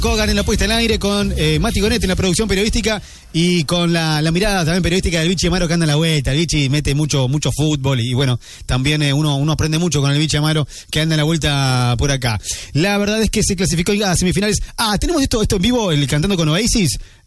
Kogan en la puesta en aire, con Mati Gonet en la producción periodística y con la mirada también periodística del Vichy Amaro que anda en la vuelta. El Vichy mete mucho fútbol y bueno, también uno aprende mucho con el Vichy Amaro que anda en la vuelta por acá. La verdad es que se clasificó a semifinales. Tenemos esto en vivo, el Cantando con Oasis.